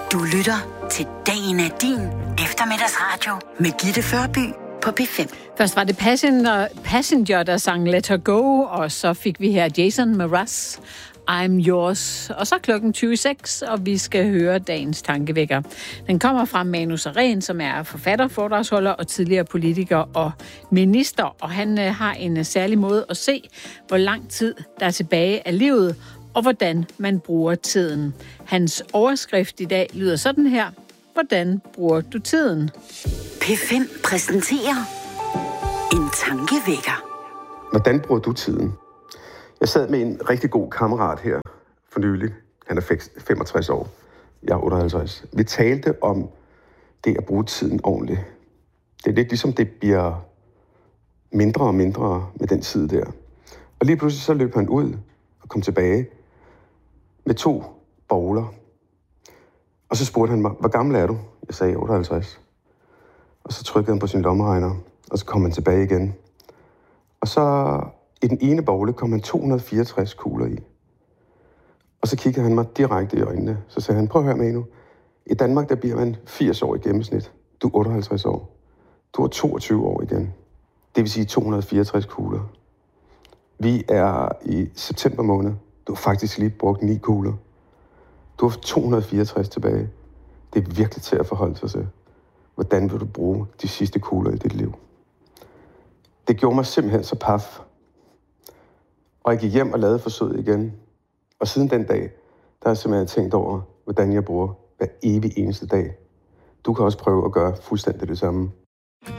Du lytter til Dagen af din eftermiddagsradio med Gitte Førby på P5. Først var det Passenger, der sang Let Her Go, og så fik vi her Jason Mraz, I'm Yours. Og så klokken 26, og vi skal høre dagens tankevækker. Den kommer fra Manu Sareen, som er forfatter, foredragsholder og tidligere politiker og minister. Og han har en særlig måde at se, hvor lang tid der er tilbage af livet, og hvordan man bruger tiden. Hans overskrift i dag lyder sådan her: Hvordan bruger du tiden? P5 præsenterer en tankevækker. Hvordan bruger du tiden? Jeg sad med en rigtig god kammerat her for nylig. Han er 65 år. Jeg er 58. Vi talte om det at bruge tiden ordentligt. Det er lidt ligesom det bliver mindre og mindre med den tid der. Og lige pludselig så løb han ud og kom tilbage med 2 bowler. Og så spurgte han mig, hvor gammel er du? Jeg sagde 58. Og så trykkede han på sin lommeregner, og så kom han tilbage igen. Og så i den ene bogle kom han 264 kugler i. Og så kiggede han mig direkte i øjnene. Så sagde han, prøv at høre med nu. I Danmark, der bliver man 80 år i gennemsnit. Du er 58 år. Du er 22 år igen. Det vil sige 264 kugler. Vi er i september måned. Du har faktisk lige brugt 9 kugler. Du har 264 tilbage. Det er virkelig til at forholde sig til. Hvordan vil du bruge de sidste kugler i dit liv? Det gjorde mig simpelthen så paf. Og jeg gik hjem og lavede forsøget igen. Og siden den dag, der har jeg simpelthen tænkt over, hvordan jeg bruger hver evig eneste dag. Du kan også prøve at gøre fuldstændig det samme.